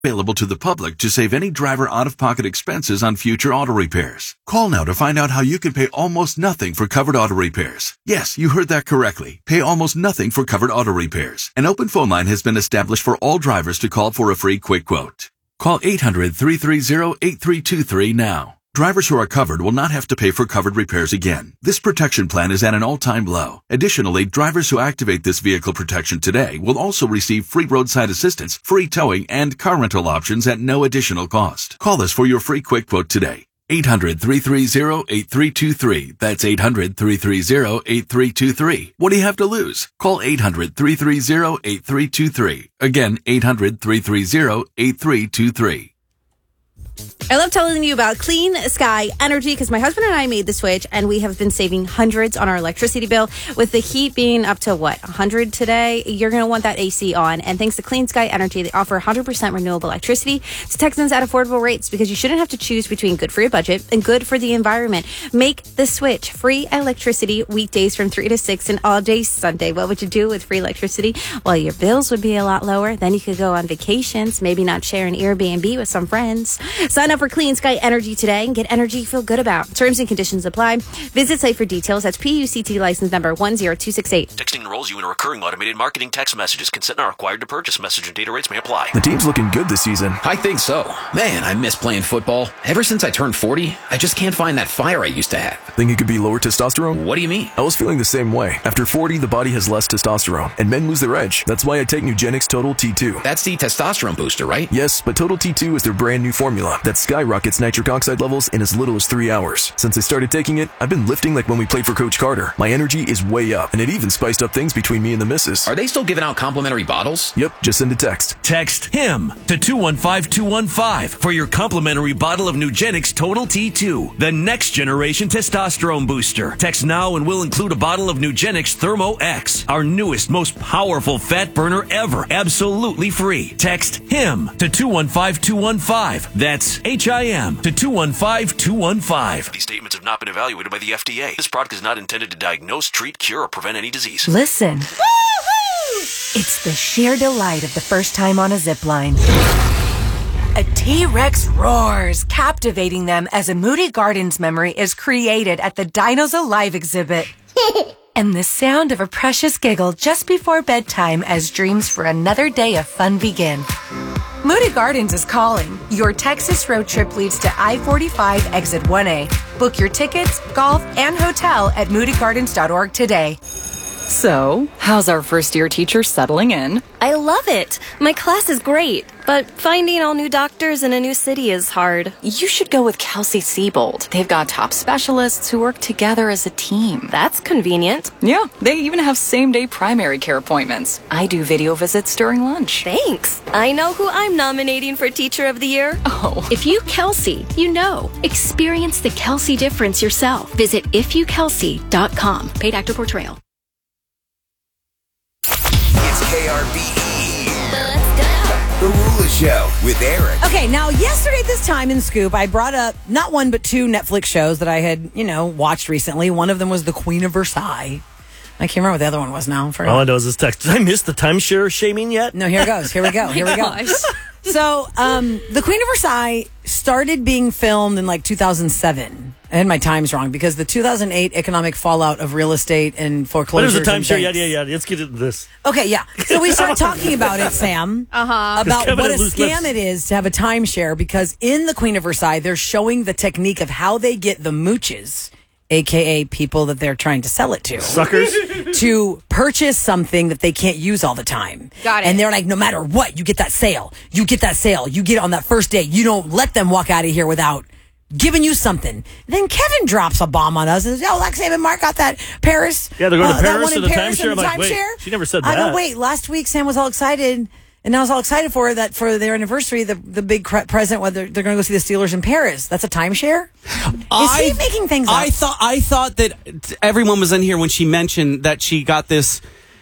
Available to the public to save any driver out-of-pocket expenses on future auto repairs. Call now to find out how you can pay almost nothing for covered auto repairs. Yes, you heard that correctly. Pay almost nothing for covered auto repairs. An open phone line has been established for all drivers to call for a free quick quote. Call 800-330-8323 now. Drivers who are covered will not have to pay for covered repairs again. This protection plan is at an all-time low. Additionally, drivers who activate this vehicle protection today will also receive free roadside assistance, free towing, and car rental options at no additional cost. Call us for your free quick quote today. 800-330-8323. That's 800-330-8323. What do you have to lose? Call 800-330-8323. Again, 800-330-8323. I love telling you about Clean Sky Energy because my husband and I made the switch and we have been saving hundreds on our electricity bill. With the heat being up to 100 today, you're going to want that AC on. And thanks to Clean Sky Energy, they offer 100% renewable electricity to Texans at affordable rates because you shouldn't have to choose between good for your budget and good for the environment. Make the switch. Free electricity weekdays from 3 to 6 and all day Sunday. What would you do with free electricity? Well, your bills would be a lot lower. Then you could go on vacations, maybe not share an Airbnb with some friends. Sign up for Clean Sky Energy today and get energy you feel good about. Terms and conditions apply. Visit site for details. That's PUCT license number 10268. Texting enrolls you in a recurring automated marketing text messages. Consent not required to purchase. Message and data rates may apply. The team's looking good this season. I think so. Man, I miss playing football. Ever since I turned 40, I just can't find that fire I used to have. Think it could be lower testosterone? What do you mean? I was feeling the same way. After 40, the body has less testosterone, and men lose their edge. That's why I take Nugenix Total T2. That's the testosterone booster, right? Yes, but Total T2 is their brand new formula that skyrockets nitric oxide levels in as little as 3 hours. Since I started taking it, I've been lifting like when we played for Coach Carter. My energy is way up, and it even spiced up things between me and the missus. Are they still giving out complimentary bottles? Yep, just send a text. Text HIM to 215215 for your complimentary bottle of Nugenix Total T2, the next generation testosterone booster. Text now and we'll include a bottle of Nugenix Thermo X, our newest, most powerful fat burner ever, absolutely free. Text HIM to 215215. That's HIM to 215215. These statements have not been evaluated by the FDA. This product is not intended to diagnose, treat, cure, or prevent any disease. Listen. Woo-hoo! It's the sheer delight of the first time on a zip line. A T-Rex roars, captivating them as a Moody Gardens memory is created at the Dinos Alive exhibit. And the sound of a precious giggle just before bedtime as dreams for another day of fun begin. Moody Gardens is calling. Your Texas road trip leads to I-45 Exit 1A. Book your tickets, golf, and hotel at moodygardens.org today. So, how's our first-year teacher settling in? I love it. My class is great, but finding all new doctors in a new city is hard. You should go with Kelsey Siebold. They've got top specialists who work together as a team. That's convenient. Yeah, they even have same-day primary care appointments. I do video visits during lunch. Thanks. I know who I'm nominating for Teacher of the Year. Oh. If you Kelsey, you know. Experience the Kelsey difference yourself. Visit ifyoukelsey.com. Paid actor portrayal. It's KRBE. Let's go. The Rula Show with Eric. Okay, now yesterday this time in Scoop, I brought up not one but two Netflix shows that I had, watched recently. One of them was The Queen of Versailles. I can't remember what the other one was now. All I know is this text. Did I miss the timeshare shaming yet? No, here it goes. Here we go. Here we go. So, The Queen of Versailles started being filmed in 2007. I had my times wrong because the 2008 economic fallout of real estate and foreclosures. But it was a timeshare. Yeah. Let's get into this. Okay, yeah. So we started talking about it, Sam. About what a scam it is to have a timeshare because in The Queen of Versailles, they're showing the technique of how they get the mooches, a.k.a. people that they're trying to sell it to. Suckers. To purchase something that they can't use all the time. Got it. And they're like, no matter what, you get that sale. You get that sale. You get it on that first day. You don't let them walk out of here without giving you something. Then Kevin drops a bomb on us and says, Lexi and Mark got that Paris. Yeah, they're going to Paris that one to the timeshare. I'm like, wait, she never said that. I go, wait, last week Sam was all excited. And I was all excited for that for their anniversary, the big present, whether they're going to go see the Steelers in Paris. That's a timeshare? Is he making things up? I thought that everyone was in here when she mentioned that she got this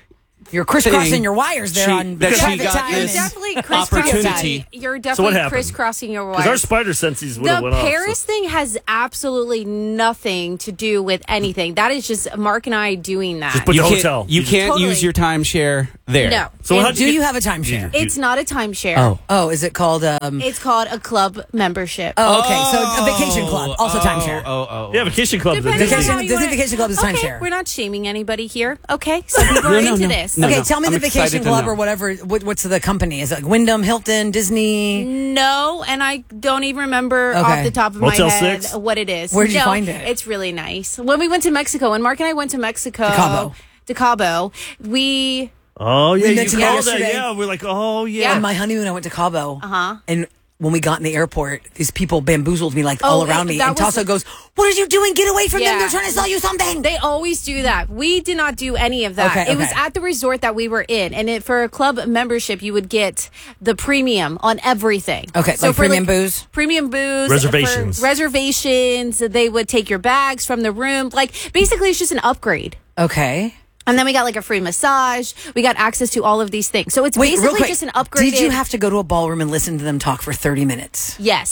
You're crisscrossing your wires there on that she private got time. You're this definitely opportunity. You're So what definitely happened? crisscrossing your Because our wires. spider senses would have The went off. Paris thing has absolutely nothing to do with anything. That is just Mark and I doing that. Just put the hotel. You can't Totally. use your timeshare there. No. So And how Do you have a timeshare? It's not a timeshare. Oh, is it called? It's called a club membership. Oh, okay. So a vacation club, also timeshare. Yeah, vacation club. Depending Disney. on how you Disney wanna- Vacation Club is okay, timeshare. we're not shaming anybody here. Okay, some people are into this. Okay, tell me I'm the excited vacation to club know. or whatever. What's the company? Is it like Wyndham, Hilton, Disney? No, and I don't even remember Okay. off the top of Motel my head 6? what it is. Where did you No, find it? It's really nice. When we went to Mexico, when Mark and I went to Mexico, To Cabo. we Oh, yeah, We you mentioned called that that. yesterday. Yeah, we're like, oh, yeah. On my honeymoon, I went to Cabo. Uh-huh. And when we got in the airport, these people bamboozled me like all around me. that And Tasso was- goes, "What are you doing? Get away from them! Yeah. They're trying to sell you something." They always do that. We did not do any of that. Okay, It was okay. at the resort that we were in, and for a club membership, you would get the premium on everything. Okay, like for, premium booze? premium booze, Reservations. for reservations. They would take your bags from the room. Like basically, it's just an upgrade. Okay. And then we got like a free massage. We got access to all of these things. So it's Wait, real basically quick. just an upgrade. Did you have to go to a ballroom and listen to them talk for 30 minutes? Yes.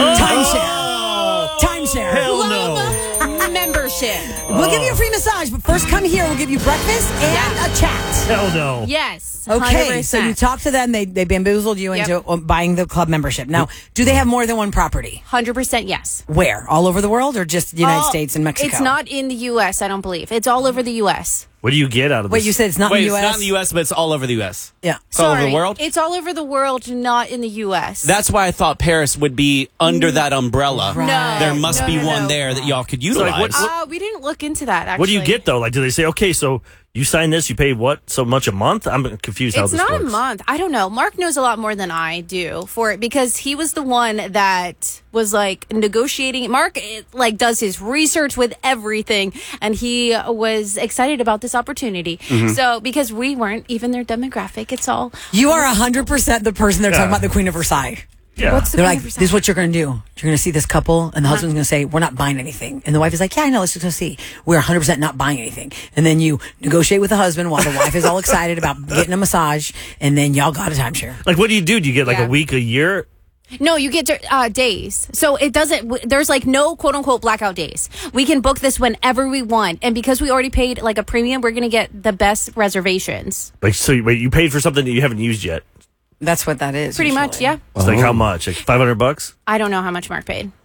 Timeshare. Hell no. Membership. We'll give you a free massage, but first come here. We'll give you breakfast and a chat. Hell no. Yes. Okay, 100%. so you talked to them. They bamboozled you Yep. into buying the club membership. Now, do they have more than one property? 100% yes. Where? All over the world or just the United All- States and Mexico? It's not in the U.S., I don't believe. It's all over the U.S. What do you get out of this? Wait, you said it's not Wait, in the it's U.S.? not in the U.S., but it's all over the U.S. Yeah. It's all over Sorry, the world? It's all over the world, not in the U.S. That's why I thought Paris would be under that umbrella. Right. No. There must No, be no, one no. there that y'all could So, like, utilize. We didn't look into that, actually. What do you get, though? Like, do they say, okay, so you sign this, you pay what, so much a month? I'm confused how It's this not works. a month. I don't know. Mark knows a lot more than I do for it because he was the one that was like negotiating. Mark like does his research with everything, and he was excited about this opportunity. So because we weren't even their demographic, it's all You are 100% the person they're talking about, the Queen of Versailles. Yeah. What's the They're Queen like, of this Versailles? is what you're going to do. You're going to see this couple, and the husband's going to say, we're not buying anything. And the wife is like, yeah, I know, let's just go see. We're 100% not buying anything. And then you negotiate with the husband while the wife is all excited about getting a massage, and then y'all got a timeshare. Like, what do you do? Do you get like Yeah. a week, a year? No, you get days. So it doesn't, there's like no quote unquote blackout days. We can book this whenever we want. And because we already paid like a premium, we're going to get the best reservations. Like, so wait, you paid for something that you haven't used yet? That's what that is. Pretty much, yeah. It's like how much? Like $500? I don't know how much Mark paid.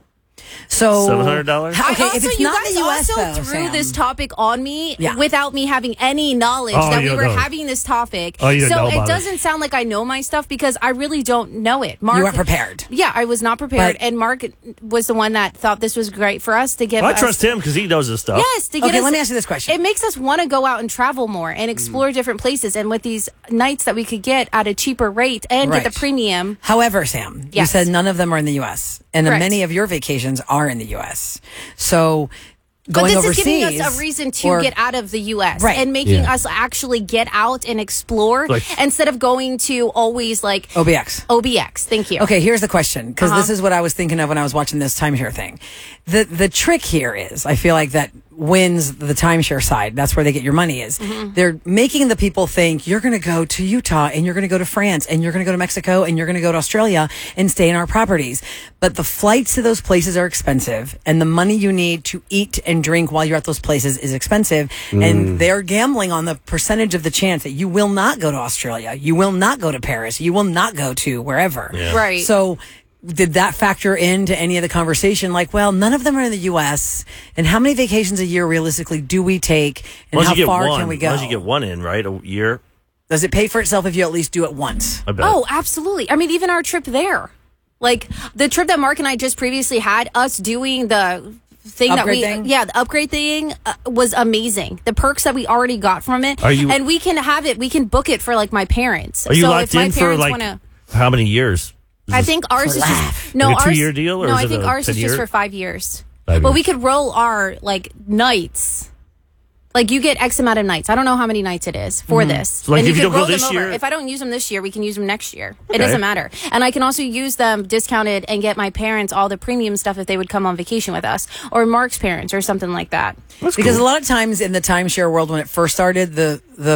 So $700? Okay, if it's you not guys the US, also though, threw Sam. this topic on me Yeah. without me having any knowledge Oh, that you we were don't know. having this topic. Oh, you didn't so know it about it. doesn't sound like I know my stuff because I really don't know it. Mark, You weren't prepared. Yeah, I was not prepared, But- and Mark was the one that thought this was great for us to give. Well, I us, trust him because he knows his stuff. Yes, to get Okay, us. let me ask you this question. It makes us want to go out and travel more and explore different places, and with these nights that we could get at a cheaper rate and Right. get the premium. However, Sam, you Yes. said none of them are in the U.S., and Correct. many of your vacations are in the U.S. So But going this overseas, is giving us a reason to or- get out of the U.S. Right. and making Yeah. us actually get out and explore Like- instead of going to always like OBX. OBX. Thank you. Okay, here's the question, because Uh-huh. this is what I was thinking of when I was watching this timeshare thing. The trick here is, I feel like that wins the timeshare side. That's where they get your money is. Mm-hmm. They're making the people think you're going to go to Utah and you're going to go to France and you're going to go to Mexico and you're going to go to Australia and stay in our properties. But the flights to those places are expensive, and the money you need to eat and drink while you're at those places is expensive. And they're gambling on the percentage of the chance that you will not go to Australia, you will not go to Paris, you will not go to wherever. Yeah. Right. So did that factor into any of the conversation? Like, well, none of them are in the U.S. And how many vacations a year realistically do we take? And Once how you get far one, can we go? Once you get one in, right? A year? Does it pay for itself if you at least do it once? I bet. Oh, absolutely. I mean, even our trip there, like the trip that Mark and I just previously had, us doing the thing Upgrade thing? the upgrade thing was amazing. The perks that we already got from it, Are you- and we can have it. We can book it for like my parents. Are you so locked if my in for parents like wanna, how many years? I think ours is just no Like a ours, 2-year deal, or no, is I it think a ours is 10-year? just for 5 years. 5 But we years. could roll our like nights. Like you get X amount of nights. I don't know how many nights it is for this. So, like, and if you could don't go roll them this over. year- If I don't use them this year, we can use them next year. It Okay. doesn't matter. And I can also use them discounted and get my parents all the premium stuff if they would come on vacation with us, or Mark's parents or something like that. Because a lot of times in the timeshare world, when it first started, the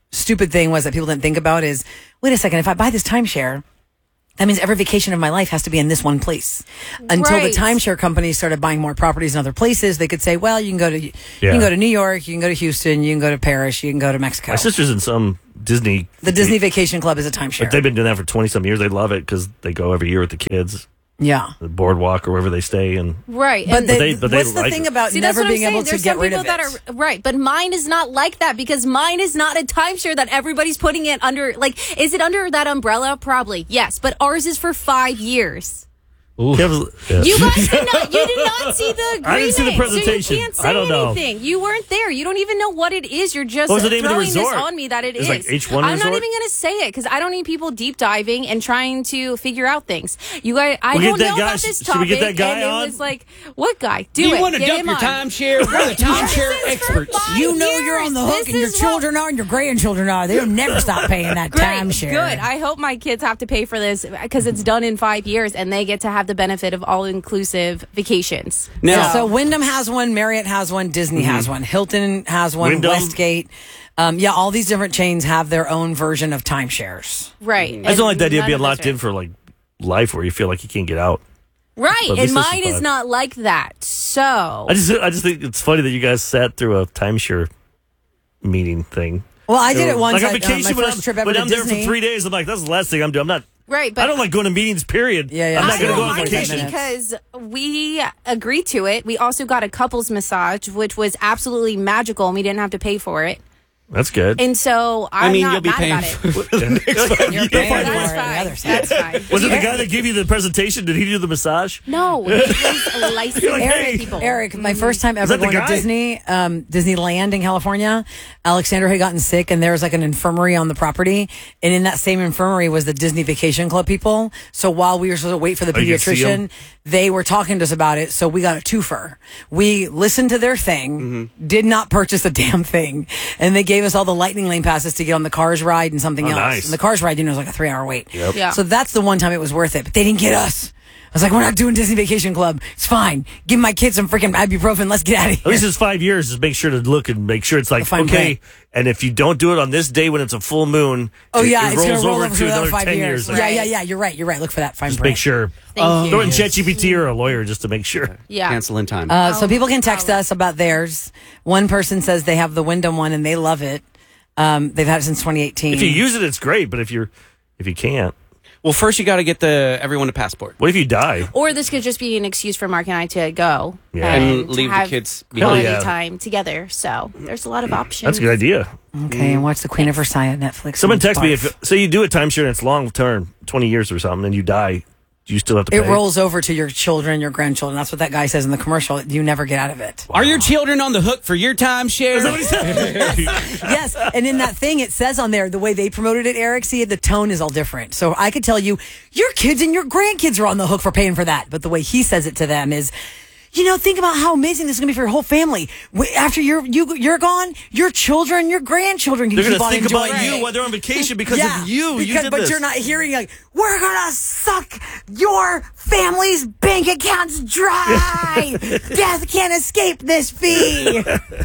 stupid thing was that people didn't think about is, wait a second, if I buy this timeshare, that means every vacation of my life has to be in this one place. Until the timeshare companies started buying more properties in other places, they could say, well, you can go to New York, you can go to Houston, you can go to Paris, you can go to Mexico. My sister's in some Disney. The Disney Vacation Club is a timeshare. But they've been doing that for 20-some years. They love it because they go every year with the kids. Yeah. The boardwalk or wherever they stay. And right. But they what's the thing about never being able to get rid of it? Right. But mine is not like that because mine is not a timeshare that everybody's putting it under. Like, is it under that umbrella? Probably. Yes. But ours is for 5 years. Ooh. You guys did not see the agreement. I didn't see the presentation. So you can't say I don't know. anything. You weren't there. You don't even know what it is. You're just What was the name of the throwing this resort? on me that it is. Like H1 I'm Resort? not even going to say it because I don't need people deep diving and trying to figure out things. You guys, I don't know about this topic. Should we get that guy and on? It was like, what guy? Do you it. want to Get dump him your on. timeshare? We're the timeshare experts. You know you're on the hook, and your children are, and your grandchildren are. They'll never stop paying that timeshare. Good. I hope my kids have to pay for this because it's done in 5 years, and they get to have the benefit of all-inclusive vacations. Now, so Wyndham has one, Marriott has one, Disney has one, Hilton has one, Wyndham. Westgate. All these different chains have their own version of timeshares. Right. I just don't like the idea of being None of locked those are- in for like life where you feel like you can't get out. Right, But at and least this mine is fun. not like that. So I just think it's funny that you guys sat through a timeshare meeting thing. Well, I did it once. Like on my vacation, when first trip ever when to I'm there Disney. for 3 days, I'm like, that's the last thing I'm doing. I'm not. right, but I don't like going to meetings. Period. Yeah. I'm not I going to don't go on mind vacation. it because we agreed to it. We also got a couples massage, which was absolutely magical, and we didn't have to pay for it. That's good. And so I'm not you'll be mad paying about it. for the next 5 years. That's fine. That's fine. Was it the guy that gave you the presentation? Did he do the massage? No, he was licensed You're like, hey. people. Eric, my first time ever that the going to guy? Disney, Disneyland in California, Alexander had gotten sick, and there was like an infirmary on the property, and in that same infirmary was the Disney Vacation Club people. So while we were supposed to wait for the Oh, you could see 'em? pediatrician, they were talking to us about it. So we got a twofer. We listened to their thing, did not purchase a damn thing, and they gave us all the Lightning Lane passes to get on the Cars ride and something Oh, else. nice. And the Cars ride, was like a 3-hour wait. Yep. Yeah. So that's the one time it was worth it, but they didn't get us. I was like, we're not doing Disney Vacation Club. It's fine. Give my kids some freaking ibuprofen. Let's get out of here. At least it's 5 years. Just make sure to look and make sure it's like, fine okay. print. And if you don't do it on this day when it's a full moon, Oh, yeah, it it's rolls going to roll over to for another another 5 10 years. years. Yeah. You're right. Look for that fine Just print. make sure. Thank you. Throw in ChatGPT or a lawyer just to make sure. Yeah. Cancel in time. So people can text us about theirs. One person says they have the Wyndham one and they love it. They've had it since 2018. If you use it, it's great. But if you can't, Well, first you got to get everyone a passport. what if you die? Or this could just be an excuse for Mark and I to go Yeah. And to leave the have kids quality behind. Yeah. time together. So there's a lot of options. That's a good idea. Okay, and watch The Queen of Versailles on Netflix. Someone text me Barf. if say you do a timeshare and it's long term, 20 years or something, and you die, do you still have to pay? It rolls over to your children, your grandchildren. That's what that guy says in the commercial. You never get out of it. Are your children on the hook for your timeshare? Is that what he said? Yes, and in that thing, it says on there, the way they promoted it, Eric, see, the tone is all different. So I could tell you, your kids and your grandkids are on the hook for paying for that. But the way he says it to them is, think about how amazing this is going to be for your whole family. After you're gone, your children, your grandchildren can They're keep going to on think enjoying about you it. while they're on vacation because of you. You did but this. you're not hearing like, we're going to suck your family's bank accounts dry. Death can't escape this fee.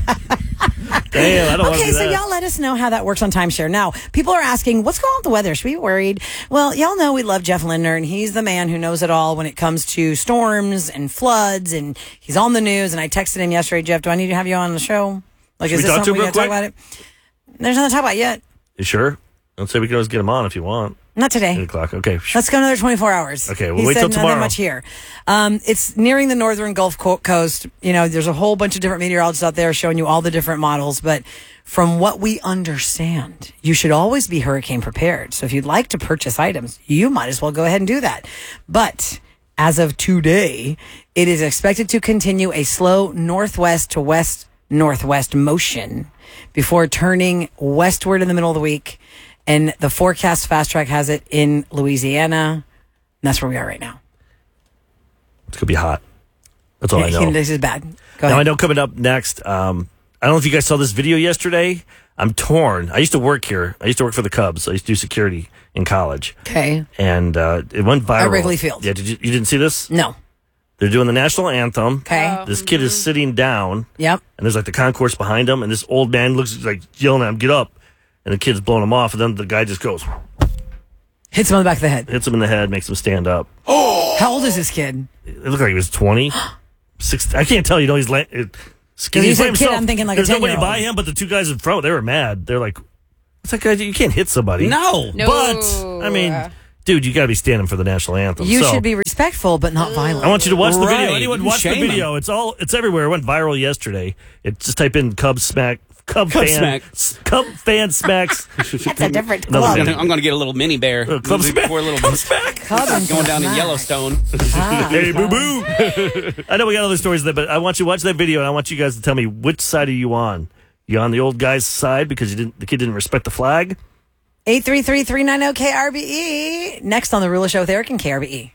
Damn, I don't want to Okay, do so that. y'all let us know how that works on timeshare. Now, people are asking, what's going on with the weather? Should we be worried? Well, y'all know we love Jeff Lindner, and he's the man who knows it all when it comes to storms and floods, and he's on the news. And I texted him yesterday, Jeff, do I need to have you on the show? Like, Should is we this talk to something him we real got to talk about it? There's nothing to talk about yet. You sure? I'd say we can always get him on if you want. Not today. 8 o'clock. Okay. Let's go another 24 hours. Okay, we'll He wait said till nothing tomorrow. much here. It's nearing the northern Gulf Coast. There's a whole bunch of different meteorologists out there showing you all the different models. But from what we understand, you should always be hurricane prepared. So if you'd like to purchase items, you might as well go ahead and do that. But as of today, it is expected to continue a slow northwest to west-northwest motion before turning westward in the middle of the week. And the forecast fast track has it in Louisiana. And that's where we are right now. It's going to be hot. That's all I know. This is bad. Go Now, ahead. I know coming up next, I don't know if you guys saw this video yesterday. I'm torn. I used to work here. I used to work for the Cubs. I used to do security in college. Okay. And it went viral. At Wrigley Field. Yeah, you didn't see this? No. They're doing the national anthem. Okay. This kid is sitting down. Yep. And there's like the concourse behind him. And this old man looks like yelling at him, get up. and the kid's blowing him off, and then the guy just goes. Hits him on the back of the head. Hits him in the head, makes him stand up. Oh! How old is this kid? It looked like he was 20. 6, I can't tell. He's He's a kid, I'm thinking like There's a 10-year-old. nobody by him, but the two guys in front, they were mad. They're like, what's that guy? You can't hit somebody. No. But, I mean, dude, you got to be standing for the national anthem. You should be respectful, but not violent. I want you to watch the video. Right. Anyone You watch the shame video. It's everywhere. It went viral yesterday. Just type in Cub fan smacks. That's a different Another club. thing. I'm going to get a little mini bear. Cub smack. Cub smack. Going down in Yellowstone. Hey, boo-boo. I know we got other stories there, but I want you to watch that video, and I want you guys to tell me which side are you on. You on the old guy's side because the kid didn't respect the flag? 833-390-KRBE. Next on The Rula Show with Eric and KRBE.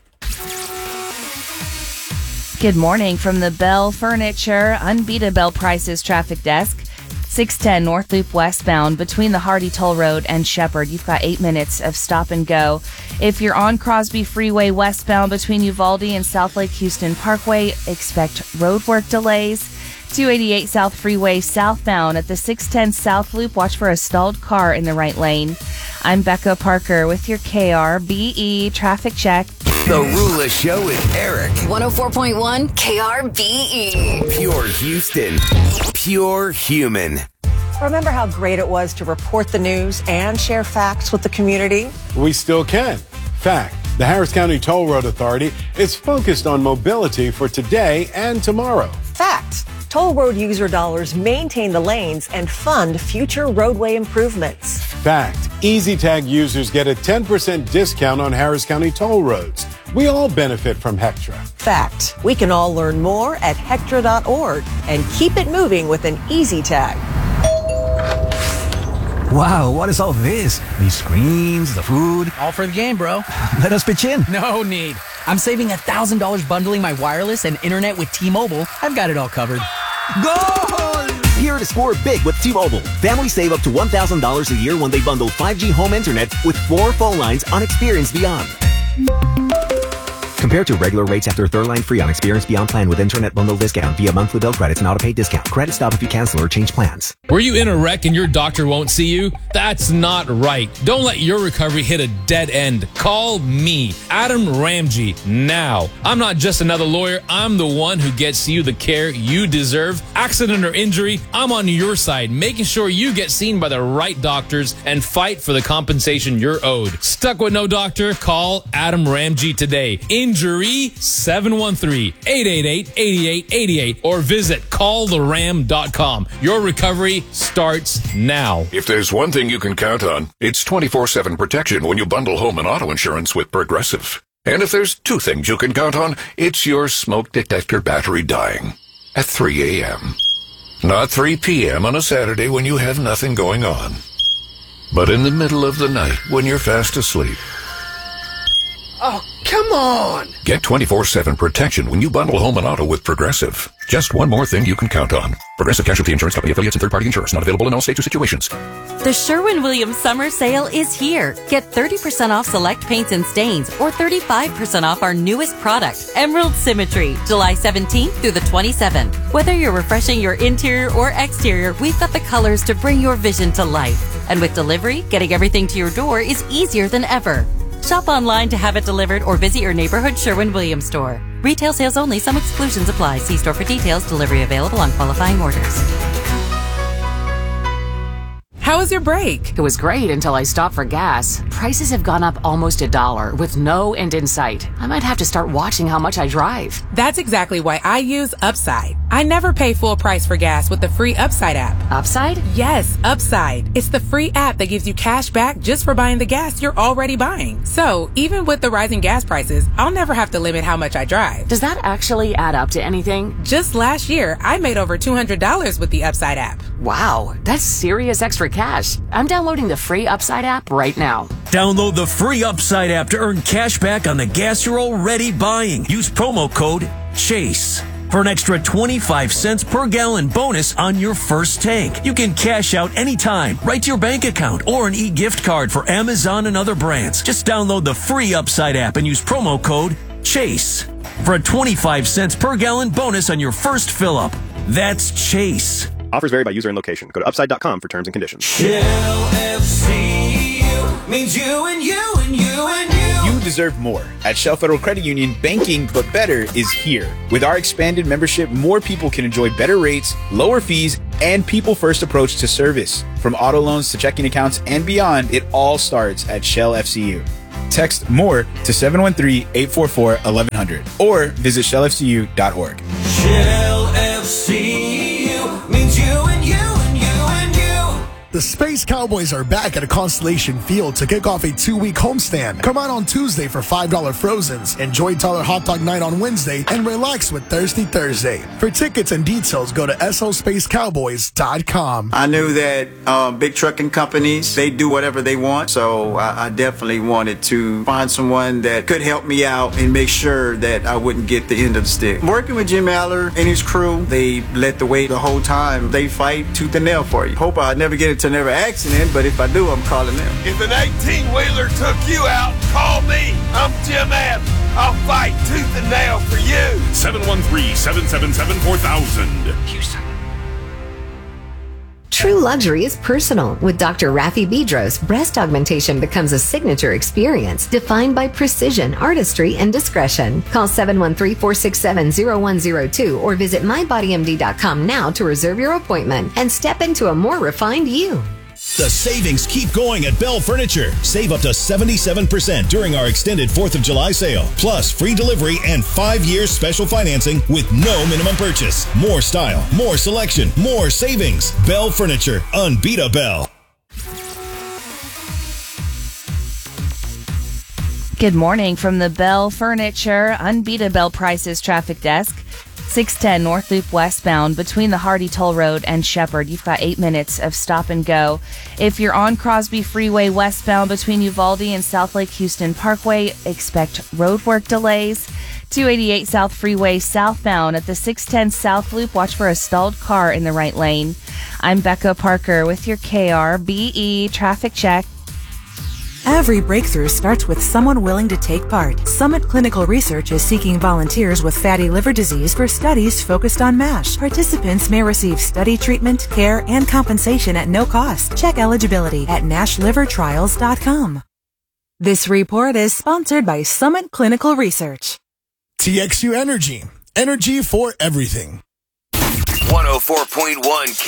Good morning from the Bell Furniture Unbeatable Prices Traffic Desk. 610 North Loop westbound between the Hardy Toll Road and Shepherd. You've got 8 minutes of stop and go. If you're on Crosby Freeway westbound between Uvalde and South Lake Houston Parkway, expect roadwork delays. 288 South Freeway southbound at the 610 South Loop. Watch for a stalled car in the right lane. I'm Becca Parker with your KRBE traffic check. The Rula Show with Eric. 104.1 KRBE. Pure Houston. Pure human. Remember how great it was to report the news and share facts with the community? We still can. Fact, the Harris County Toll Road Authority is focused on mobility for today and tomorrow. Fact, toll road user dollars maintain the lanes and fund future roadway improvements. Fact, Easy Tag users get a 10% discount on Harris County toll roads. We all benefit from Hectra. Fact, we can all learn more at Hectra.org and keep it moving with an Easy Tag. Wow, what is all this? These screens, the food. All for the game, bro. Let us pitch in. No need. I'm saving $1,000 bundling my wireless and internet with T-Mobile. I've got it all covered. Goal! Here to score big with T-Mobile. Families save up to $1,000 a year when they bundle 5G home internet with 4 phone lines on Experience Beyond. Compared to regular rates after third line free on Experience Beyond plan with internet bundle discount via monthly bill credits and auto-pay discount. Credit stop if you cancel or change plans. Were you in a wreck and your doctor won't see you? That's not right. Don't let your recovery hit a dead end. Call me, Adam Ramsey, now. I'm not just another lawyer. I'm the one who gets you the care you deserve. Accident or injury, I'm on your side, making sure you get seen by the right doctors and fight for the compensation you're owed. Stuck with no doctor? Call Adam Ramsey today. Injury 713-888-8888 or visit calltheram.com. Your recovery starts now. If there's one thing you can count on, it's 24/7 protection when you bundle home and auto insurance with Progressive. And if there's two things you can count on, it's your smoke detector battery dying at 3 a.m. Not 3 p.m. on a Saturday when you have nothing going on, but in the middle of the night when you're fast asleep. Oh, come on! Get 24/7 protection when you bundle home and auto with Progressive. Just one more thing you can count on. Progressive Casualty Insurance Company affiliates and third-party insurers. Not available in all states or situations. The Sherwin-Williams Summer Sale is here. Get 30% off select paints and stains or 35% off our newest product, Emerald Symmetry, July 17th through the 27th. Whether you're refreshing your interior or exterior, we've got the colors to bring your vision to life. And with delivery, getting everything to your door is easier than ever. Shop online to have it delivered or visit your neighborhood Sherwin-Williams store. Retail sales only. Some exclusions apply. See store for details. Delivery available on qualifying orders. How was your break? It was great until I stopped for gas. Prices have gone up almost $1 with no end in sight. I might have to start watching how much I drive. That's exactly why I use Upside. I never pay full price for gas with the free Upside app. Upside? Yes, Upside. It's the free app that gives you cash back just for buying the gas you're already buying. So, even with the rising gas prices, I'll never have to limit how much I drive. Does that actually add up to anything? Just last year, I made over $200 with the Upside app. Wow, that's serious extra cash. I'm downloading the free Upside app right now. Download the free Upside app to earn cash back on the gas you're already buying. Use promo code CHASE for an extra 25 cents per gallon bonus on your first tank. You can cash out anytime, right to your bank account, or an e-gift card for Amazon and other brands. Just download the free Upside app and use promo code CHASE for a 25 cents per gallon bonus on your first fill-up. That's CHASE. Offers vary by user and location. Go to upside.com for terms and conditions. Shell FCU means you and you and you and you. You deserve more. At Shell Federal Credit Union, banking but better is here. With our expanded membership, more people can enjoy better rates, lower fees, and people-first approach to service. From auto loans to checking accounts and beyond, it all starts at Shell FCU. Text MORE to 713-844-1100 or visit shellfcu.org. Shell FCU means you and you and you and you. The Space Cowboys are back at a Constellation Field to kick off a 2-week homestand. Come out on Tuesday for $5 Frozens, enjoy Tyler Hot Dog Night on Wednesday, and relax with Thirsty Thursday. For tickets and details, go to SOSpacecowboys.com. I knew that big trucking companies, they do whatever they want, so I definitely wanted to find someone that could help me out and make sure that I wouldn't get the end of the stick. Working with Jim Aller and his crew, they led the way the whole time. They fight tooth and nail for you. Hope I never get into another accident, but if I do, I'm calling them. If an 18-wheeler took you out, call me. I'm Jim Adams. I'll fight tooth and nail for you. 713-777-4000. Houston. True luxury is personal. With Dr. Rafi Bedros, breast augmentation becomes a signature experience defined by precision, artistry, and discretion. Call 713-467-0102 or visit mybodymd.com now to reserve your appointment and step into a more refined you. The savings keep going at Bell Furniture. Save up to 77% during our extended 4th of July sale. Plus free delivery and 5 years special financing with no minimum purchase. More style, more selection, more savings. Bell Furniture. Unbeat Bell. Good morning from the Bell Furniture Unbeat Bell Prices traffic desk. 610 North Loop westbound between the Hardy Toll Road and Shepherd. You've got 8 minutes of stop and go. If you're on Crosby Freeway westbound between Uvalde and South Lake Houston Parkway, expect roadwork delays. 288 South Freeway southbound at the 610 South Loop. Watch for a stalled car in the right lane. I'm Becca Parker with your KRBE traffic check. Every breakthrough starts with someone willing to take part. Summit Clinical Research is seeking volunteers with fatty liver disease for studies focused on MASH. Participants may receive study treatment, care, and compensation at no cost. Check eligibility at NASHlivertrials.com. This report is sponsored by Summit Clinical Research. TXU Energy. Energy for everything. 104.1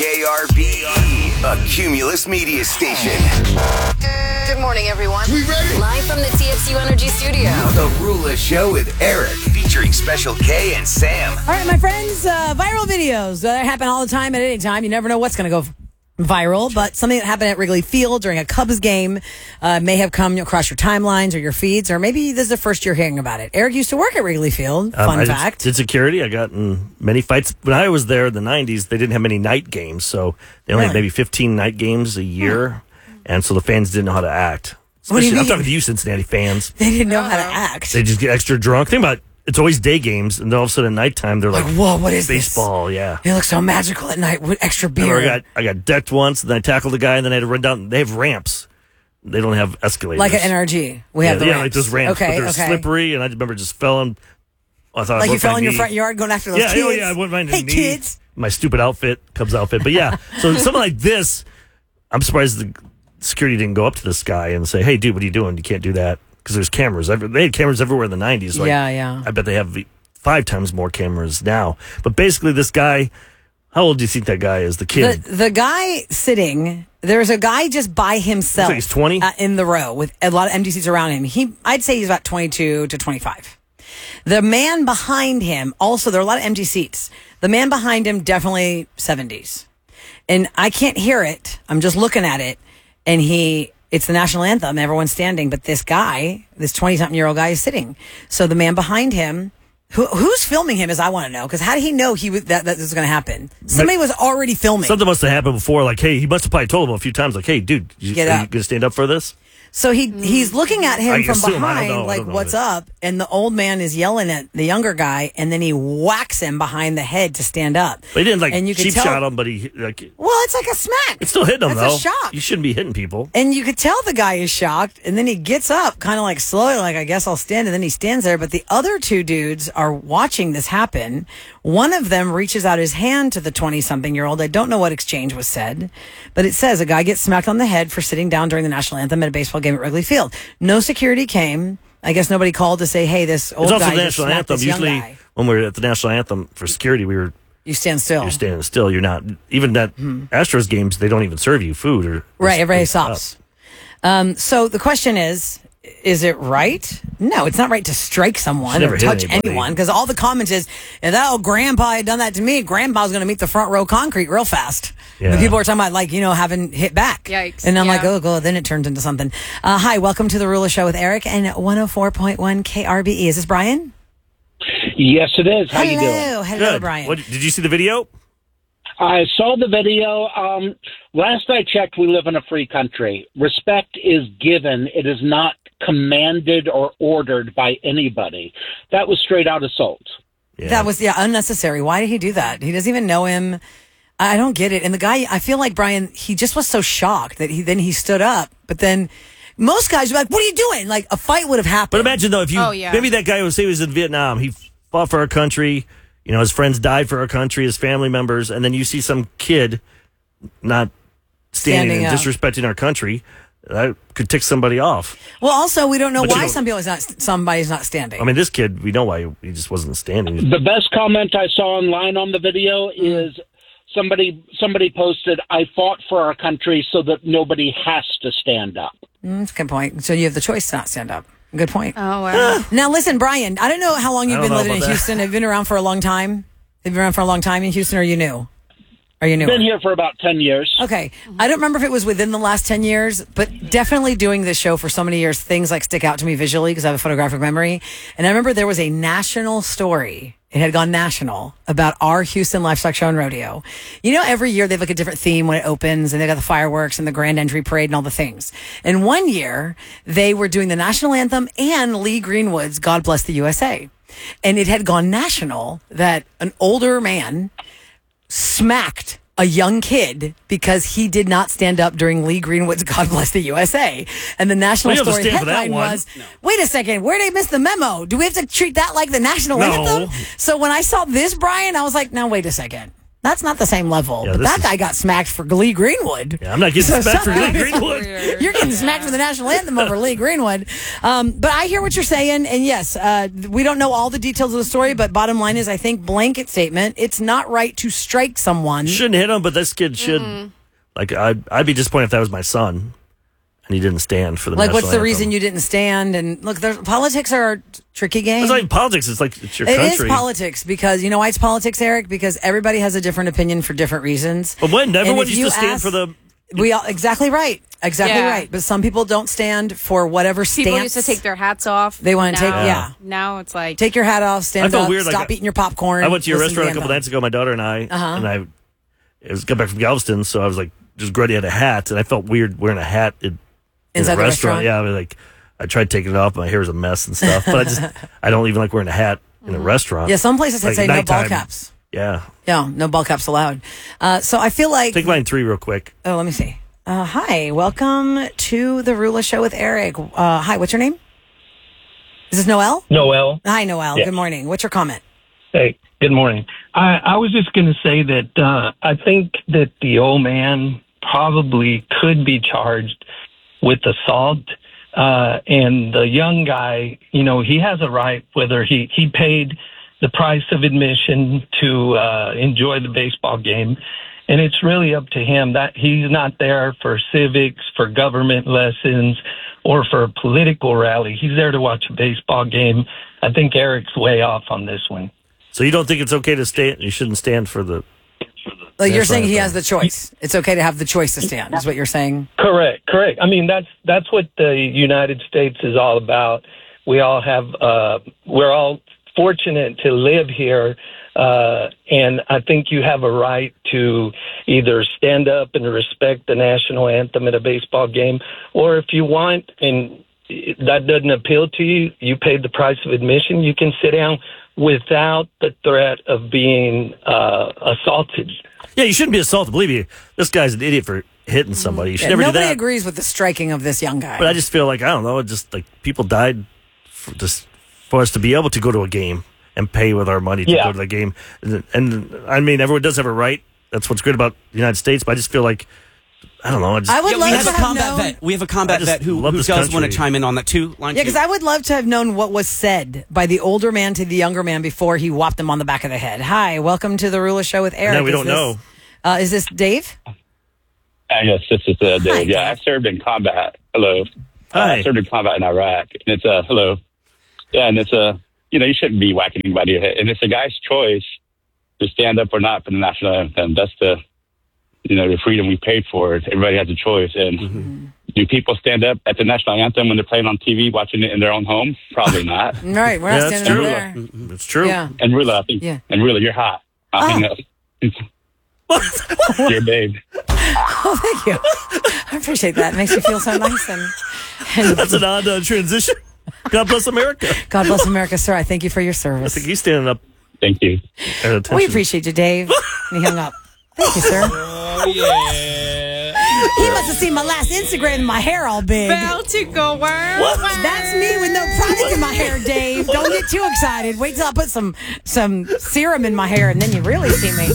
KRBE, a Cumulus media station. Good morning, everyone. We ready? Live from the TXU Energy Studio. The Rula Show with Eric, featuring Special K and Sam. All right, my friends, viral videos. They happen all the time at any time. You never know what's going to go viral, but something that happened at Wrigley Field during a Cubs game may have come across your timelines or your feeds, or maybe this is the first you're hearing about it. Eric used to work at Wrigley Field. Fun fact. Did security. I got in many fights. When I was there in the 90s, they didn't have many night games, so they only had maybe 15 night games a year, and so the fans didn't know how to act. What do you mean? I'm talking to you Cincinnati fans. They didn't know how to act. They just get extra drunk. Think about it. It's always day games, and then all of a sudden at nighttime, they're like, whoa, what is baseball, this? Yeah. It looks so magical at night with extra beer. I got decked once, and then I tackled the guy, and then I had to run down. They have ramps. They don't have escalators. Like at NRG. We have the ramps. Yeah, like those ramps. Okay, but they're slippery, and I remember just fell in. I thought like you fell in your front yard going after those kids? Yeah, I went right in Hey, his knee. kids. My stupid outfit, Cubs outfit. But yeah, so something like this, I'm surprised the security didn't go up to this guy and say, hey, dude, what are you doing? You can't do that. Because there's cameras. They had cameras everywhere in the 90s. So yeah. I bet they have 5 times more cameras now. But basically, this guy, how old do you think that guy is? The kid? The guy sitting, there's a guy just by himself. He's 20? In the row with a lot of empty seats around him. I'd say he's about 22 to 25. The man behind him, also, there are a lot of empty seats. The man behind him, definitely 70s. And I can't hear it. I'm just looking at it. And it's the national anthem. Everyone's standing. But this guy, this 20-something-year-old guy is sitting. So the man behind him, who's filming him is I want to know. Because how did he know that this was going to happen? Somebody was already filming. Something must have happened before. Like, hey, he must have probably told him a few times, like, hey, dude, are you going to stand up for this? So he's looking at him from assume, behind, like, what's up? And the old man is yelling at the younger guy, and then he whacks him behind the head to stand up. But he didn't, like, and you could cheap tell, shot him, but he, like... Well, it's like a smack. It's still hitting him, That's though. a shock. You shouldn't be hitting people. And you could tell the guy is shocked, and then he gets up, kind of like slowly, like, I guess I'll stand, and then he stands there. But the other two dudes are watching this happen. One of them reaches out his hand to the 20-something-year-old. I don't know what exchange was said, but it says a guy gets smacked on the head for sitting down during the national anthem at a baseball game at Wrigley Field. No security came. I guess nobody called to say, hey, this old guy just smacked this young guy. When we were at the national anthem for security, you stand still. You're standing still. You're not, even at Astros games, they don't even serve you food. Or right, everybody stops. So the question is it right? No, it's not right to strike someone or touch anyone, because all the comments is, if that old grandpa had done that to me, grandpa's going to meet the front row concrete real fast. Yeah. People are talking about, like, having hit back. Yikes. And I'm like, oh, then it turns into something. Hi, welcome to the Rula Show with Eric and 104.1 KRBE. Is this Brian? Yes, it is. How you doing? Hello, Brian. Did you see the video? I saw the video. Last I checked, we live in a free country. Respect is given. It is not commanded or ordered by anybody. That was straight out assault. Yeah. That was unnecessary. Why did he do that? He doesn't even know him. I don't get it. And the guy, I feel like Brian, he just was so shocked that he stood up. But then most guys are like, what are you doing? Like, a fight would have happened. But imagine, though, if maybe that guy was in Vietnam. He fought for our country. His friends died for our country, his family members. And then you see some kid not standing and disrespecting our country. That could tick somebody off. Well, also, we don't know why somebody's not standing. I mean, this kid, we know why he just wasn't standing. The best comment I saw online on the video is somebody posted, I fought for our country so that nobody has to stand up. That's a good point. So you have the choice to not stand up. Good point. Oh, wow. Now, listen, Brian, I don't know how long you've been living in Houston. Have you been around for a long time? Have you been around for a long time in Houston, or are you new? Are you new? Been here for about 10 years. Okay. I don't remember if it was within the last 10 years, but definitely doing this show for so many years, things like stick out to me visually because I have a photographic memory. And I remember there was a national story. It had gone national about our Houston Livestock Show and Rodeo. Every year they have like a different theme when it opens, and they got the fireworks and the grand entry parade and all the things. And one year they were doing the national anthem and Lee Greenwood's God Bless the USA. And it had gone national that an older man smacked a young kid because he did not stand up during Lee Greenwood's God Bless the USA. And the national story headline was, wait a second, where did they miss the memo? Do we have to treat that like the national anthem? So when I saw this, Brian, I was like, no, wait a second. That's not the same level. Yeah, but that guy got smacked for Lee Greenwood. Yeah, I'm not getting smacked for Lee Greenwood. You're getting smacked for the national anthem over Lee Greenwood. But I hear what you're saying. And yes, we don't know all the details of the story, but bottom line is, I think blanket statement, it's not right to strike someone. Shouldn't hit him, but this kid should. Like, I'd be disappointed if that was my son and he didn't stand for the national what's the anthem. reason you didn't stand? And look, politics are a tricky game. It's not even politics. It's like it's your country. It is politics because, you know why it's politics, Eric? Because everybody has a different opinion for different reasons. But when everyone used to stand for the... Exactly right. Exactly right. But some people don't stand for whatever stance. People used to take their hats off. They want to take, Now it's like... Take your hat off, stand up, weird, stop eating your popcorn. I went to your restaurant a couple nights ago, my daughter and I, got back from Galveston, so I was like, just Grady had a hat, and I felt weird wearing a hat inside the restaurant. Yeah, I tried taking it off, my hair was a mess and stuff, but I don't even like wearing a hat in a restaurant. Yeah, some places say no ball caps. Yeah. Yeah, no ball caps allowed. So I feel like... Take line 3 real quick. Oh, let me see. Hi, welcome to the Rula Show with Eric. Hi, what's your name? Is this Noel? Noel. Hi, Noel. Yes. Good morning. What's your comment? Hey, good morning. I was just going to say that I think that the old man probably could be charged with assault. And the young guy, he has a right, whether he paid the price of admission to enjoy the baseball game. And it's really up to him. That he's not there for civics, for government lessons, or for a political rally. He's there to watch a baseball game. I think Eric's way off on this one. So you don't think it's okay to stand? You shouldn't stand for the... Like you're saying he has the choice. It's okay to have the choice to stand, is what you're saying? Correct. I mean, that's what the United States is all about. We all have, we're all fortunate to live here And I think you have a right to either stand up and respect the national anthem at a baseball game, or if you want, and that doesn't appeal to you, you paid the price of admission, you can sit down without the threat of being assaulted. Yeah, you shouldn't be assaulted. Believe me, this guy's an idiot for hitting somebody. You should never do that. Nobody agrees with the striking of this young guy. But I just feel like, I don't know, just like people died for us to be able to go to a game and pay with our money to go to the game. And I mean, everyone does have a right. That's what's great about the United States. But I just feel like, I don't know. I would love we have to a have combat known. vet. We have a combat vet who does want to chime in on that too. Yeah, because I would love to have known what was said by the older man to the younger man before he whopped him on the back of the head. Hi, welcome to the Rula Show with Eric. No, we don't know. Is this Dave? Yes, this is Dave. Hi, yeah, I served in combat. Hello. Hi. I served in combat in Iraq. And it's hello. Yeah, and it's you shouldn't be whacking anybody. And it's a guy's choice to stand up or not for the national anthem. That's the freedom we paid for. Everybody has a choice. And do people stand up at the national anthem when they're playing on TV, watching it in their own home? Probably not. Right, we're not standing up there. It's true. Yeah. And Rula, I think. Yeah. And Rula, you're hot. I know. You're a babe. Oh, thank you. I appreciate that. It makes me feel so nice. And That's an odd transition. God bless America. God bless America, sir. I thank you for your service. I think he's standing up. Thank you. We appreciate you, Dave. And he hung up. Thank you, sir. Oh, yeah. He must have seen my last Instagram and my hair all big. Bounty goer. That's me with no product in my hair, Dave. Don't get too excited. Wait till I put some serum in my hair, and then you really see me.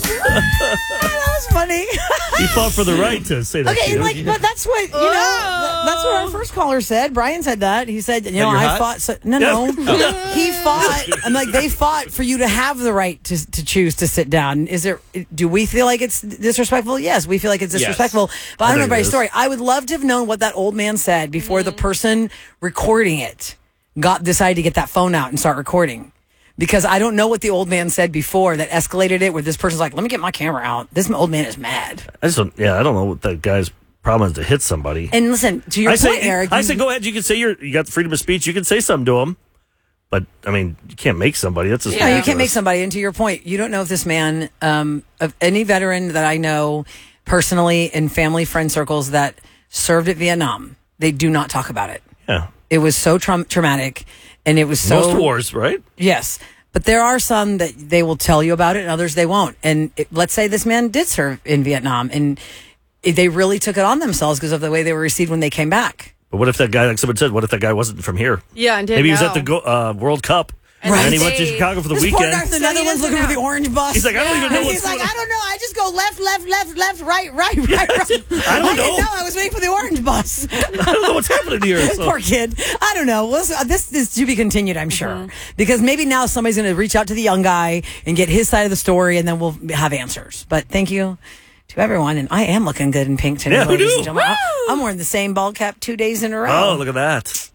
That was funny. He fought for the right to say that. Okay, but that's what that's what our first caller said. Brian said that. He said, I fought. No. He fought. I'm like, they fought for you to have the right to choose to sit down. Do we feel like it's disrespectful? Yes, we feel like it's disrespectful. Yes. But I don't know everybody's story. I would love to have known what that old man said before the person recording it decided to get that phone out and start recording. Because I don't know what the old man said before that escalated it, where this person's like, let me get my camera out. This old man is mad. I don't know what that guy's problem is to hit somebody. And listen, to your point, Eric. I say, go ahead. You can say you got the freedom of speech. You can say something to him. But, I mean, you can't make somebody. That's just you can't make somebody. And to your point, you don't know if this man, of any veteran that I know personally in family friend circles that served at Vietnam, they do not talk about it. Yeah. It was so traumatic, and it was so... Most wars, right? Yes. But there are some that they will tell you about it, and others they won't. And let's say this man did serve in Vietnam, and they really took it on themselves because of the way they were received when they came back. But what if that guy, like someone said, what if that guy wasn't from here? Yeah, and didn't Maybe he was know. at the World Cup. Right. And then he went to Chicago for the weekend. Poor guy from the Netherlands looking for the orange bus. He's like, I don't even know what's He's like, going on. I don't know. I just go left, right. I don't know. didn't know. I was waiting for the orange bus. I don't know what's happening here. So. Poor kid. I don't know. Well, this is to be continued, I'm sure. Because maybe now somebody's going to reach out to the young guy and get his side of the story, and then we'll have answers. But thank you to everyone. And I am looking good in pink today, ladies and gentlemen. I'm wearing the same ball cap 2 days in a row. Oh, look at that.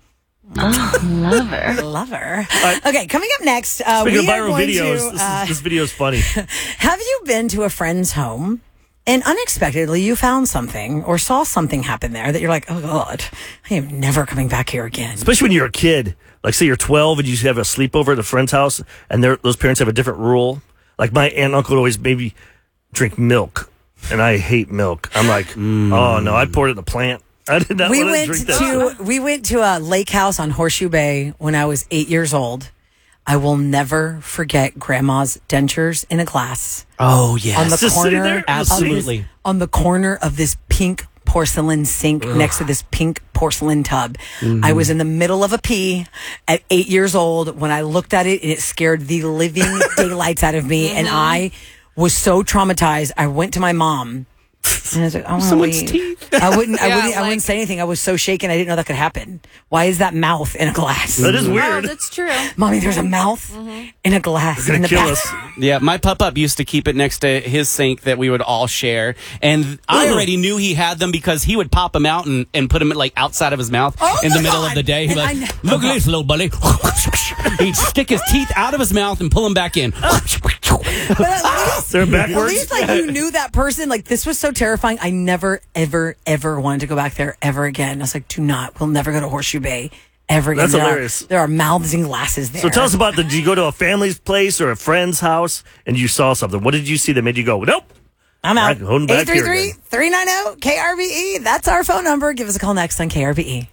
Lover. Okay, coming up next, Speaking of we are viral going videos, to, this video is funny. Have you been to a friend's home and unexpectedly you found something or saw something happen there that you're like, oh God, I am never coming back here again? Especially when you're a kid. Like, say you're 12 and you have a sleepover at a friend's house, and those parents have a different rule. Like, my aunt and uncle would always maybe drink milk, and I hate milk. I'm like, oh no, I poured it in a plant. I did not want to drink that. We went to a lake house on Horseshoe Bay when I was 8 years old. I will never forget Grandma's dentures in a glass. Oh, yes. On the corner, absolutely. On the corner of this pink porcelain sink next to this pink porcelain tub. I was in the middle of a pee at 8 years old when I looked at it, and it scared the living daylights out of me. And I was so traumatized. I went to my mom. And I was like, I want to leave. I wouldn't say anything. I was so shaken. I didn't know that could happen. Why is that mouth in a glass? That is weird. Oh, that's true. Mommy, there's a mouth in a glass. They're going to kill us. Yeah, my pop-up used to keep it next to his sink that we would all share. And I already knew he had them because he would pop them out and put them like outside of his mouth in the middle of the day. He'd be like, look at this, little buddy. He'd stick his teeth out of his mouth and pull them back in. But They're backwards. at least like you knew that person. Like, this was so terrifying. I never, ever, ever wanted to go back there ever again. I was like, we'll never go to Horseshoe Bay That's hilarious. There are mouths and glasses there. So tell us about did you go to a family's place or a friend's house and you saw something? What did you see that made you go, nope? I'm out. 833-390-KRBE. That's our phone number. Give us a call next on KRBE.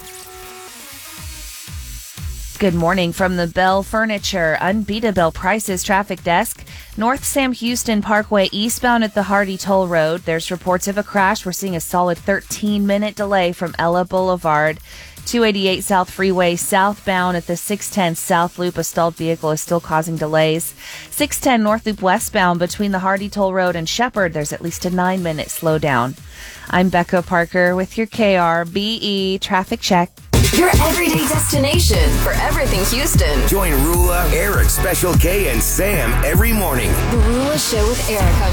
Good morning from the Bell Furniture Unbeatable Prices Traffic Desk. North Sam Houston Parkway eastbound at the Hardy Toll Road. There's reports of a crash. We're seeing a solid 13-minute delay from Ella Boulevard. 288 South Freeway southbound at the 610 South Loop. A stalled vehicle is still causing delays. 610 North Loop westbound between the Hardy Toll Road and Shepherd. There's at least a 9-minute slowdown. I'm Becca Parker with your KRBE traffic check. Your everyday destination for everything Houston. Join Rula, Eric, Special K, and Sam every morning. The Rula Show with Eric on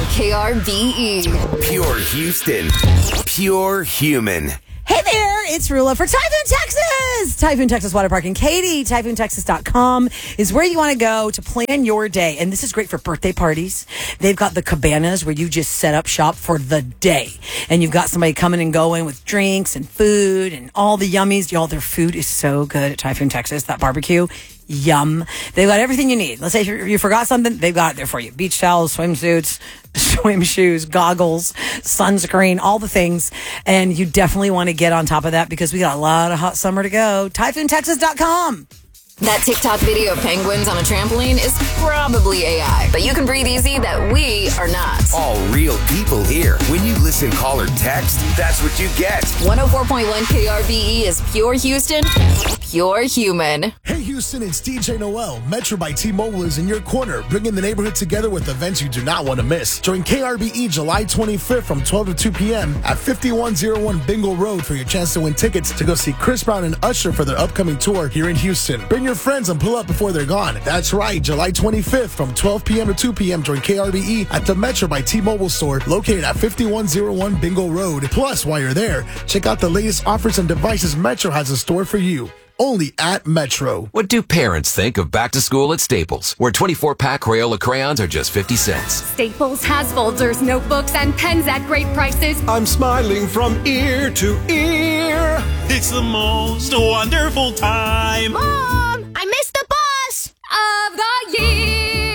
KRBE. Pure Houston. Pure human. Hey there, it's Rula for Typhoon Texas. Typhoon Texas Water Park in Katy. TyphoonTexas.com is where you want to go to plan your day. And this is great for birthday parties. They've got the cabanas where you just set up shop for the day. And you've got somebody coming and going with drinks and food and all the yummies. Y'all, their food is so good at Typhoon Texas. That barbecue. Yum. They've got everything you need. Let's say if you forgot something, they've got it there for you. Beach towels, swimsuits, swim shoes, goggles, sunscreen, all the things. And you definitely want to get on top of that because we got a lot of hot summer to go. TyphoonTexas.com. That TikTok video of penguins on a trampoline is probably AI, but you can breathe easy that we are not. All real people here. When you listen, call, or text, that's what you get. 104.1 KRBE is pure Houston, pure human. Hey Houston, it's DJ Noel. Metro by T-Mobile is in your corner, bringing the neighborhood together with events you do not want to miss. Join KRBE July 25th from 12 to 2 p.m. at 5101 Bingle Road for your chance to win tickets to go see Chris Brown and Usher for their upcoming tour here in Houston. Bring your friends and pull up before they're gone. That's right, July 25th from 12 p.m. to 2 p.m. Join KRBE at the Metro by T-Mobile store located at 5101 Bingle Road. Plus, while you're there, check out the latest offers and devices Metro has in store for you. Only at Metro. What do parents think of back to school at Staples, where 24-pack Crayola crayons are just 50 cents? Staples has folders, notebooks, and pens at great prices. I'm smiling from ear to ear. It's the most wonderful time. Mom, I missed the bus of the year.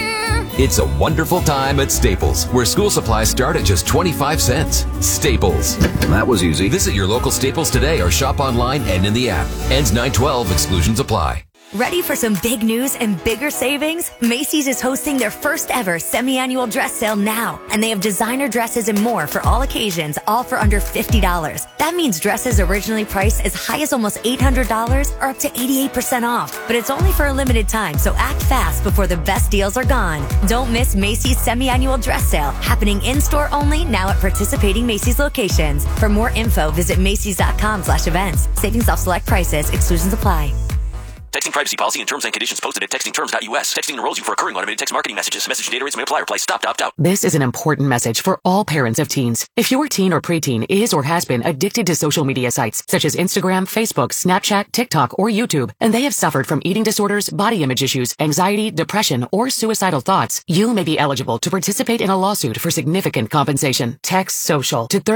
It's a wonderful time at Staples, where school supplies start at just 25 cents. Staples. That was easy. Visit your local Staples today or shop online and in the app. Ends 9/12. Exclusions apply. Ready for some big news and bigger savings? Macy's is hosting their first ever semi-annual dress sale now. And they have designer dresses and more for all occasions, all for under $50. That means dresses originally priced as high as almost $800 are up to 88% off. But it's only for a limited time, so act fast before the best deals are gone. Don't miss Macy's semi-annual dress sale, happening in-store only now at participating Macy's locations. For more info, visit Macys.com/events. Savings off select prices. Exclusions apply. Texting privacy policy and terms and conditions posted at textingterms.us. Texting enrolls you for recurring automated text marketing messages. Message data rates may apply. Reply stop to opt out. This is an important message for all parents of teens. If your teen or preteen is or has been addicted to social media sites such as Instagram, Facebook, Snapchat, TikTok, or YouTube, and they have suffered from eating disorders, body image issues, anxiety, depression, or suicidal thoughts, you may be eligible to participate in a lawsuit for significant compensation. Text SOCIAL to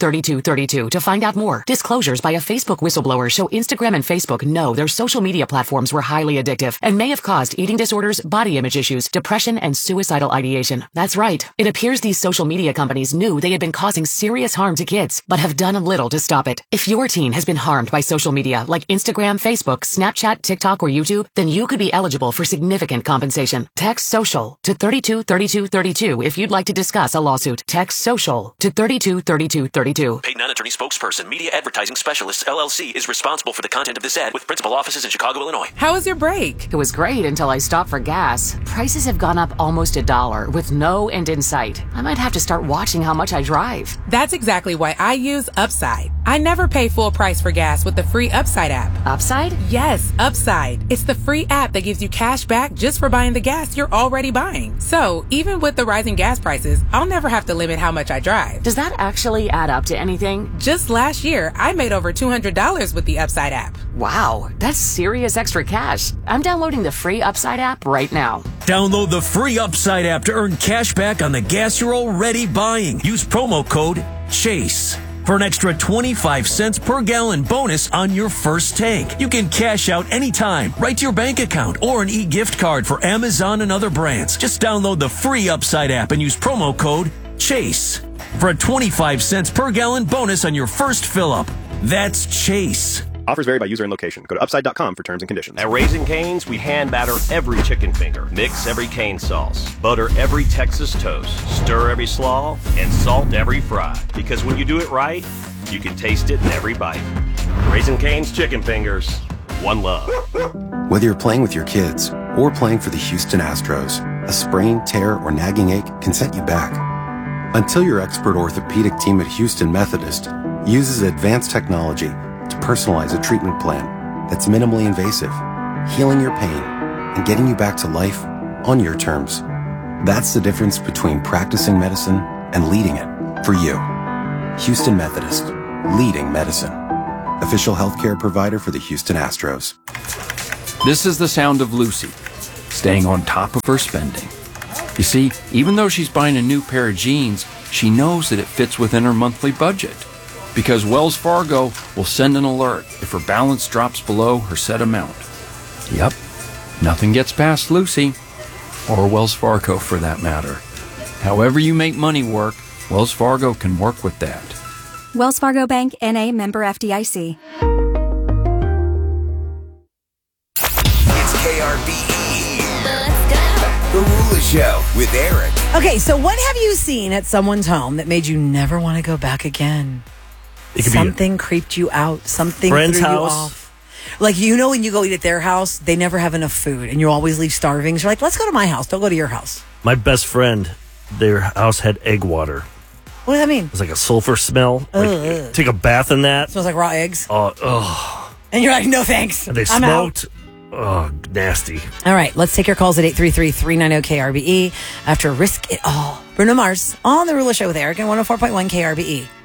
323232 to find out more. Disclosures by a Facebook whistleblower show Instagram and Facebook know their social media platforms were highly addictive and may have caused eating disorders, body image issues, depression, and suicidal ideation. That's right. It appears these social media companies knew they had been causing serious harm to kids, but have done little to stop it. If your teen has been harmed by social media like Instagram, Facebook, Snapchat, TikTok, or YouTube, then you could be eligible for significant compensation. Text SOCIAL to 323232 if you'd like to discuss a lawsuit. Text SOCIAL to 323232. Paid non-attorney spokesperson, Media Advertising Specialists, LLC, is responsible for the content of this ad with principal offices in Chicago, Illinois. How was your break? It was great until I stopped for gas. Prices have gone up almost $1 with no end in sight. I might have to start watching how much I drive. That's exactly why I use Upside. I never pay full price for gas with the free Upside app. Upside? Yes, Upside. It's the free app that gives you cash back just for buying the gas you're already buying. So even with the rising gas prices, I'll never have to limit how much I drive. Does that actually add up to anything? Just last year, I made over $200 with the Upside app. Wow, that's serious extra cash. I'm downloading the free Upside app right now. Download the free Upside app to earn cash back on the gas you're already buying. Use promo code CHASE. for an extra 25 cents per gallon bonus on your first tank. You can cash out anytime, right to your bank account, or an e-gift card for Amazon and other brands. Just download the free Upside app and use promo code CHASE for a 25 cents per gallon bonus on your first fill-up. That's CHASE. Offers vary by user and location. Go to upside.com for terms and conditions. At Raising Cane's, we hand batter every chicken finger, mix every cane sauce, butter every Texas toast, stir every slaw, and salt every fry. Because when you do it right, you can taste it in every bite. Raising Cane's chicken fingers, one love. Whether you're playing with your kids or playing for the Houston Astros, a sprain, tear, or nagging ache can set you back. Until your expert orthopedic team at Houston Methodist uses advanced technology to personalize a treatment plan that's minimally invasive, healing your pain, and getting you back to life on your terms. That's the difference between practicing medicine and leading it for you. Houston Methodist, leading medicine. Official healthcare provider for the Houston Astros. This is the sound of Lucy, staying on top of her spending. You see, even though she's buying a new pair of jeans, she knows that it fits within her monthly budget. Because Wells Fargo will send an alert if her balance drops below her set amount. Yep, nothing gets past Lucy, or Wells Fargo for that matter. However you make money work, Wells Fargo can work with that. Wells Fargo Bank, N.A., member FDIC. It's KRBE. Let's go. The Rula Show with Eric. Okay, so what have you seen at someone's home that made you never want to go back again? Something creeped you out. Something friend's threw you house. off. Like, you know, when you go eat at their house, they never have enough food, and you always leave starving. So you're like, let's go to my house. Don't go to your house. My best friend, their house had egg water. What does that mean? It was like a sulfur smell. Like, take a bath in that. Smells like raw eggs. Oh. And you're like, no thanks. And they I'm smoked. out. Oh, nasty. All right, let's take your calls at 833-390-KRBE after Risk It All. Bruno Mars on The Rula Show with Eric and 104.1 KRBE.